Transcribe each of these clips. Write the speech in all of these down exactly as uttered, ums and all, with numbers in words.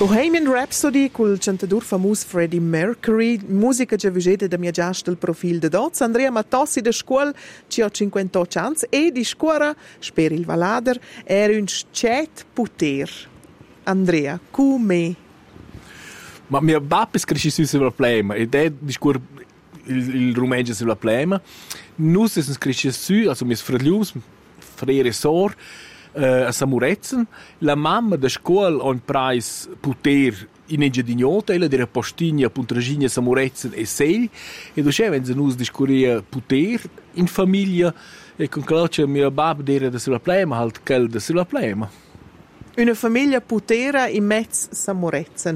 Bohemian Rhapsody col cantador famus Freddie Mercury, musica già vigeta da mia giasta il profil de dots. Andrea Matossi da scuola ci ha cinquantotto anni e di scuola, speri il Valader, era un scet puter. Andrea, come? Ma mia babba è cresciuta sulla plema ed è di scuola il, il rumeggia sulla plema. Noi siamo cresciuti su, also mia fratelli, frere e sor, Uh, a Samurezen. La mamma da scuola ha un preis puter in Engedignota, ella era postigna Puntragigna, Samurezen e Segl, e dosce wenn se nus discuria puter in famiglia, e con claudia mia babba era da sulla plema, halt quel da sulla plema. Una famiglia putera in mezzo Samurezen.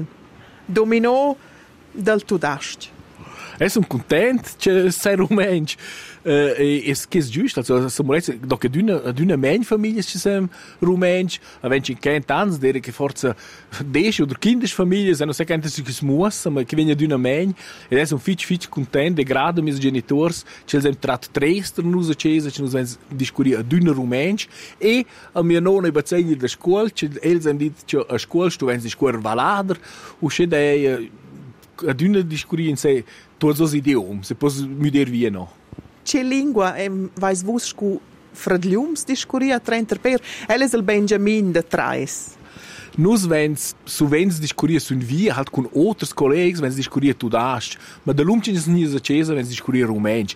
Dominò dal tudast. E sono contento che sei rumensch. Uh, e e che è giusto, also Samurezen, doc ad una ad una men famiglia ci siamo rumensch, avenci in kent ans dere che forza deci oder kindisch famiglie, se non sai kent si che muss, ma che viene ad una men, ed è un fitch fitch contento, grado mis genitors, ci sem trat trester nusa cesa, ci nus discuri ad una rumensch e a mia nonna i bazzegli da scuola, ci els han dit che a scuola stu wenn si scuola Valader, u sche dei ad una discuri in sei tuos os idiom, se pos müder wie no. Che lingua em vais vus scu fradliums discuria trenter per elles el Benjamin de Trais. Nus vens suvens discuria sun via halt con oters collegs vens discuria tudast, ma da lumcines nis a cesa vens discuria rumensch.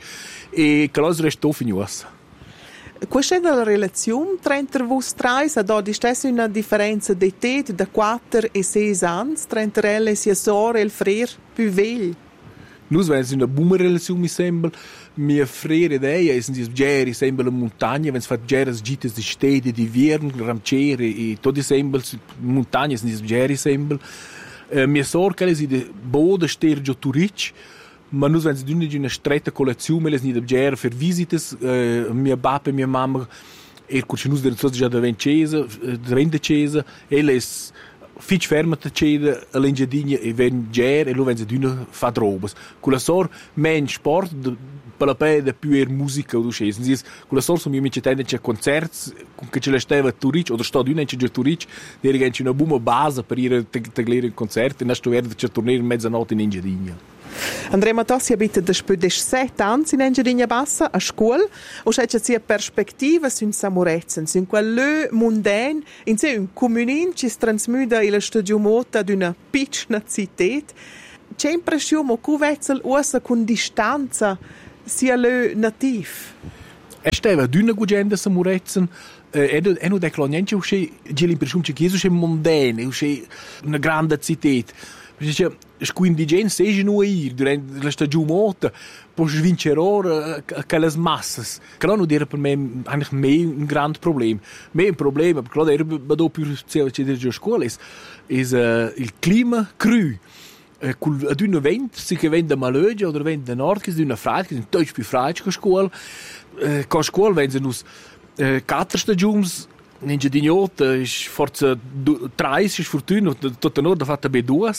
E calos resto finius. Questa è la relazione trenter vus Trais ad odi stessa una differenza di età da quattro e sei anni trenter elles sia sor e il frer più vegli. Nus vens una buona relazione mi sembra. Mia frere ed eia es dis geri sembra la montagna, wenn es fat geras gites di stede di viern, ramcere e tot di sembra montagna es dis geri sembra. Uh, mia sorca es de boda stergio turic, ma nus wenn es d'una di una stretta colazione, es ni de ger per visites, uh, mia babba e mia mamma er curci nus der già da vencesa, da vende cesa, ella es fitch fermata ceda all'Engiadina e ven ger e lo ven se d'una fa drobas. Con la sor men sport per la pede più er musica o ducesen. Sis con la sor so mi amici tende c'è concerts con che ce la steva Turic oder sta d'una c'è Turic, der gen una buona base per ir tagliare il concerto e nasto verde c'è tornare in mezzanotte in Engiadina. Andrea Matossi abita da spö des sette anni in Engiadina Bassa a scuola o c'è sia perspectiva sun Samurezen, sun quel lö mundan, in sé un comunin ci transmuda il studio mota d'una piccina citet. C'è impressione mo cuvezzel usa con distanza sia lö nativ. E steva d'una gugenda Samurezen e no e no decloniente usce c'è l'impressione che Gesù è mondane, usce una grande citet. Perché scu indigen seja no ir durante la stagione mota pos vinceror a quelles massas. Che non era per me eigentlich mehr un grande problem. Mehr un problema, perché lo era bado più c'è c'è scuola is is uh, il clima cru. Uh, col ad un vent si che vende malögia oder vende nord che di una freit che un deutsch più freit che scuola. Uh, con scuola vende nus uh, quattro stagioni in Gedignota is forza tre is fortuna tutta nord ha fatta be due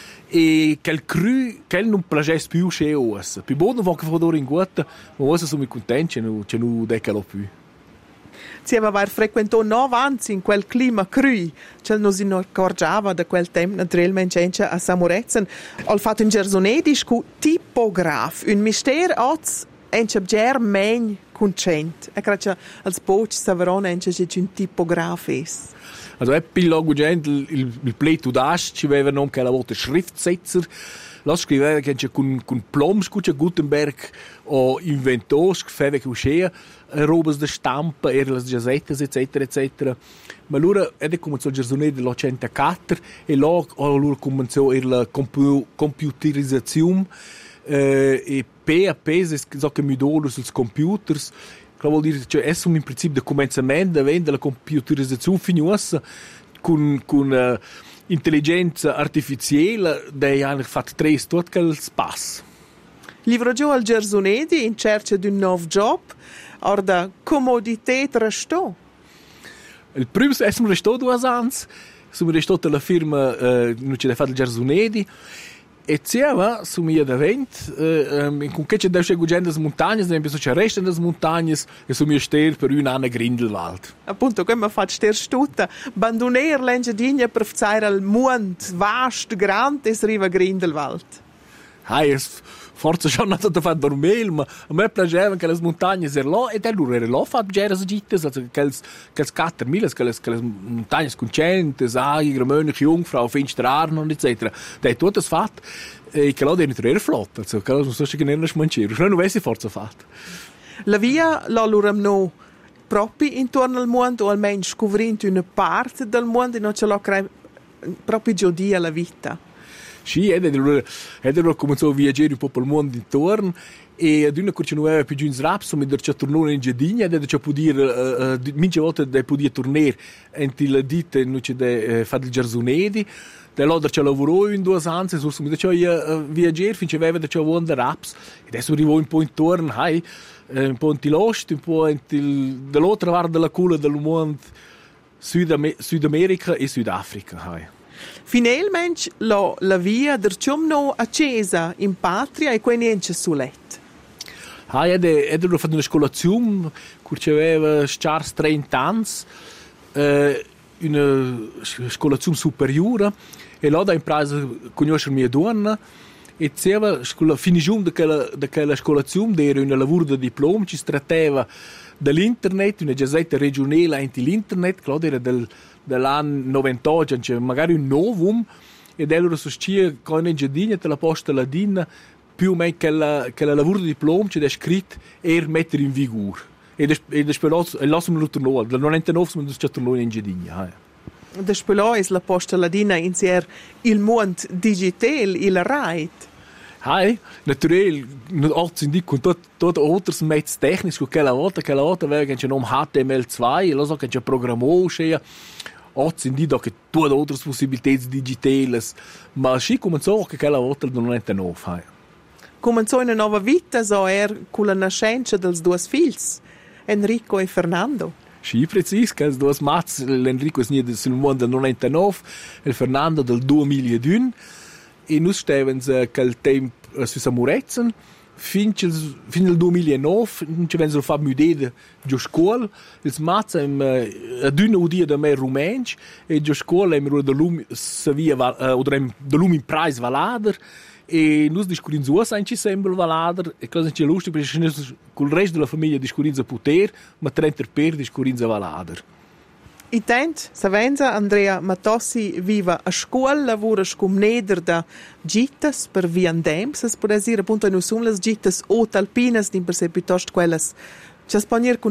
e quel cru quel non plages più che os più buono va che fodore in guata ma os sono contenti no c'è no decalo più si aveva frequentato nove anni in quel clima cru c'è non si accorgiava da quel tempo naturalmente a Samurezen ho fatto un gersonedi scu tipograf un mistero oz en c'è men concent e credo als boch saveron en c'è un tipograf es. Also è pillogo gente il il pleto das ci aveva non che la volta schriftsetzer las scriveva che c'è con con ploms cuccia Gutenberg o inventos feve che uscea robes de stampa e le gazettes eccetera eccetera ma loro è come so gersone dello centoquattro e lo loro cominciò la computerizzazione Uh, e P A P so che mi dolo sui computers che vuol dire cioè è un in principio di cominciamento vende la computerizzazione finiosa con con uh, intelligenza artificiale dei hanno fatto tre tot che il pass livro giù al Gersonedi in cerca di un nuovo job or da comodità restò il primo è un resto due anni sono resto la firma uh, non ce l'ha fatto il Gersonedi E zieva, su mia da vent, eh, in con che c'è da uscire gugen das montagnas, ne penso c'è resta das montagnas, e su mia ster per un anno Grindelwald. Appunto, come fa ster stutta, bandoner l'engiadina per fare al mond vast, grande, es riva Grindelwald. Hai, es forse schon not da far dormir, ma a me piaceva che le montagne er là e del lure là fa geras gittas, also quels quels quattro mille, quelles quelles montagne con cento, sai, Gremönig, Jungfrau, Finsterarno und et cetera. Da tut das fat e che là dentro era flott, also che non so se che non smancero, non avessi forza fat. La via la luram no proprio intorno al mondo o almeno scoprendo una parte del mondo e non ce l'ho crea proprio giodia la vita. Sì, ed è cominciato a viaggiare un po' per il mondo intorno e ad una curcia non aveva più giù in Srapso, ma ci tornò in Giardina ed ci poter, uh, mince volte da poter tornare in la ditta e non ci da fare il giardinedi. Da là ci lavorò in due anni, so mi ci a viaggiare finché aveva da ci aveva in Raps e adesso arrivò un po' intorno, hai, un po' in l'ost, un po' dall'altra parte della culla del mondo Sud America e Sudafrica, hai. Finalmente la, la via der ciumno accesa in patria e quei niente sulet. Ah, ed è fatto una scolazione che aveva scars trenta anni, eh, una scolazione superiore e là da impresa conoscere mia donna e diceva finishum da quella da quella scolazione era un lavoro di diploma ci si trattava dell'internet, una gazzetta regionale anche l'internet, che era del dell'anno novantotto, cioè magari un novum, ed allora sostia con in giardina te la posta ladina più o meno che la, che la lavoro di diploma c'è scritto er mettere in vigore. E dopo lasciamo lo tornare, dal novantanove ma ci tornò in giardina. Dopo è la posta ladina in ser il mondo digitale, il right. Hai, naturalmente, oggi in con tot tot outros mezzi tecnici che quella volta, quella volta aveva che c'è un H T M L due, e lo so che c'è programmò, c'è oggi in dia che tutte altre possibilità digitali, ma sì cominciò che quella volta non è nove, hai. Cominciò una nuova vita, so er con la nascenza dels due figli, Enrico e Fernando. Sì, preciso, che i due mazzi, l'Enrico è nato nel mondo del novantanove, e il Fernando del duemilauno. E noi stavamo quel tempo su Samurezen, fino al duemilanove, non ci avevamo fatto mudare già scuola, il mazza è ad una udia da me rumenci, e già scuola è da lumi in preis valader, e noi discurimmo su anche sempre valader, e cosa c'è lustig, perché con il resto della famiglia discurimmo poter, ma trenta per discurimmo valader. Intent, savenza Andrea Matossi viva a scuola, lavora come neder da gittas per viandem, se si può dire appunto in usum las gittas o talpinas, di per se piuttosto quelles, ci spanier con